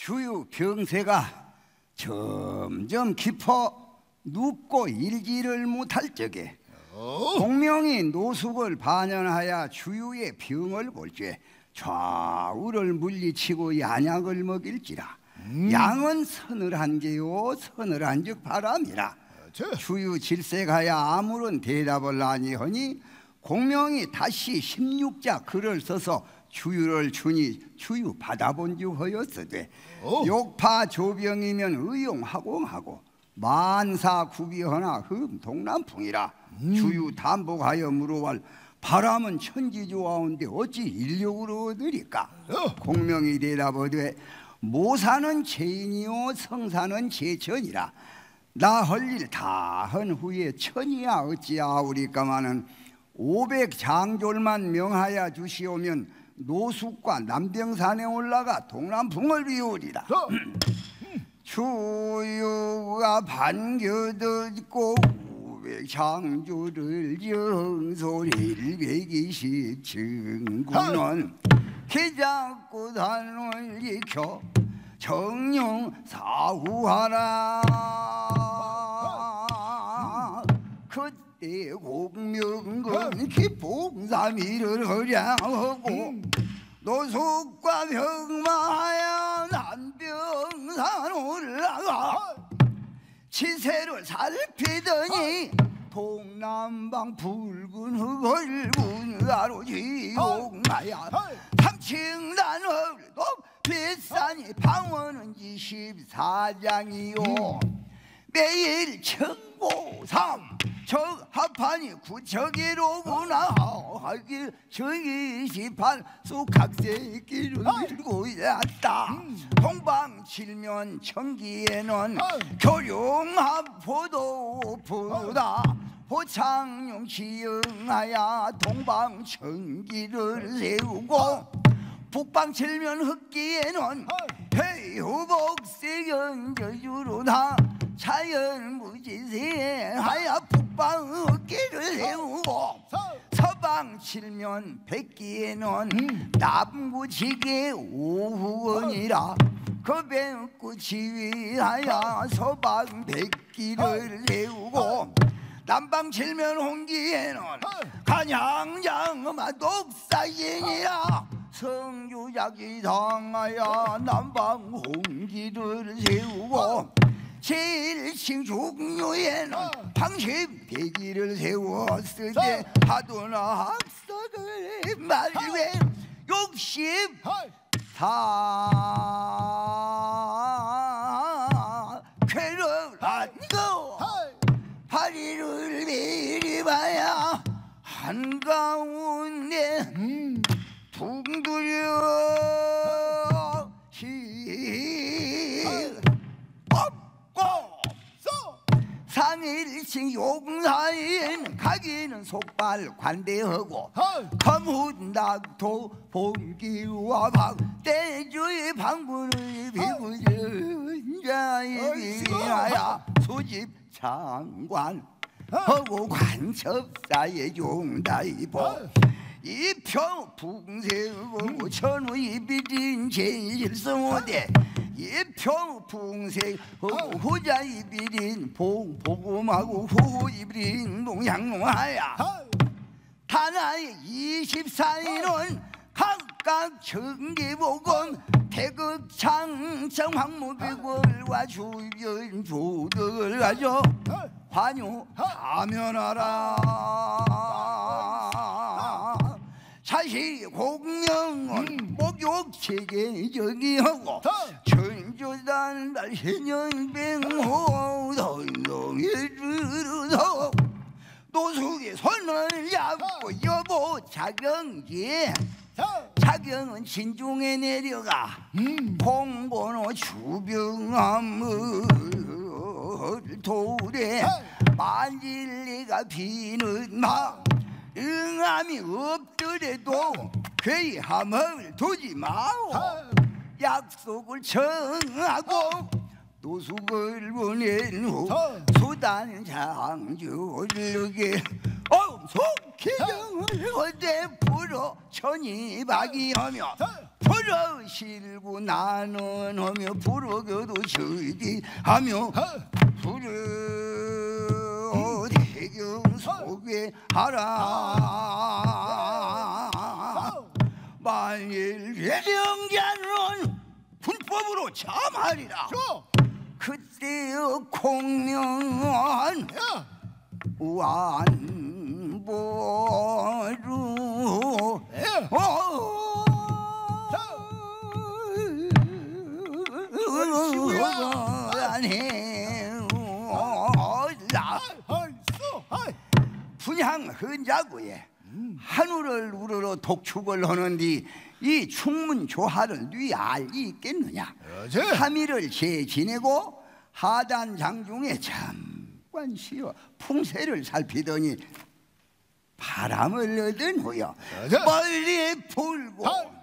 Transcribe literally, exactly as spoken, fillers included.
주유 병세가 점점 깊어 눕고 일지를 못할 적에 공명이 노숙을 반연하여 주유의 병을 볼죄 좌우를 물리치고 양약을 먹일지라. 음. 양은 서늘한 게요 서늘한즉 바람이라. 저. 주유 질색하여 아무런 대답을 아니하니 공명이 다시 십육자 글을 써서 주유를 주니 주유 받아본즉 하였으되 욕파 조병이면 의용하공하고 만사 구비하나 흠 동남풍이라. 음. 주유 담복하여 물어갈 바람은 천지조하온데 어찌 인력으로 얻으리까? 어. 공명이 대답하되 모사는 죄인이요 성사는 죄천이라. 나 할 일 다 한 후에 천이야 어찌하오리까마는 오백 장졸만 명하여 주시오면 노숙과 남병산에 올라가 동남풍을 비우리라. 어. 주유가 반겨듣고 오백 장졸을 정소리를 백이십 증구는 기잡고 단을 익혀 정령 사후하라. 그때 공명은 기봉삼일을 허량하고 노숙과 병마하여 남병산 올라가 치세를 살피더니 동남방 붉은 흙을 군가로 지용하여 삼층단을 높이싸니 방언은 이십사장이요 매일 청고삼 적합하니 구척이로구나 하길 정이십팔 수각새끼를 들고 있다. 동방칠면 청기에는 교룡합포도 부다 호창용 지영하여 동방청기를 세우고 북방칠면 흑기에는 해후복세견저주로다 자연무지세하여 북방 흑기를 세우고 서방칠면 백기에는 남구지게 오후원이라 그 백구 지휘하여 서방 백기를 세우고 남방칠면 홍기에는 간양장마 독사인이라 성주작이 당하여 남방 홍기를 세우고 칠층 중류에는 방십 대기를 세웠으되 하도나 학석을 말외 육십사 쾌를 안고 파리를 미리 봐야 한가운데 음. 둥두려 시 상일층 용사인 가기는 속발 관대하고 검훈낙도 본기와 박대주의 방군의 비구전자의 비하야 소집 장관 하고 관첩사의 용다이보 이평 풍세고 천우이 비린 제일성호대 이평 풍세고 후자이 비린 봉보금하고 후이 비린 농양농하야 다나의 이십사인은 각각 청기복원 태극창청 황무비골과 주변 조들 가져 환유 하면하라. 사실 공명은 목욕체계 정의하고 천조단 달신연병호 덜렁이 들어서 노숙의 손을 잡고 여보 자경지 자경은 진중에 내려가 공고노 주병함을 도래 만질리가 비는 마 응함이 없더라도 괴함을 두지 마오. 약속을 청하고 노숙을 보낸 후 수단 장주르게 엄속 기경을 어제 불어 천이박이하며 불어 실고 나는 하며 불어겨도 저기하며 불어 대경 속에 하라 만일 외령자는 군법으로 참하리라 그때의 공명한 완보루 분향 헌자구에 한우를 우러러 독축을 하는디 이 충문 조화를 네 알기 있겠느냐? 삼 일을 재 지내고 하단 장중에 잠깐 쉬어 풍세를 살피더니 바람을 얻은 후여 멀리 불고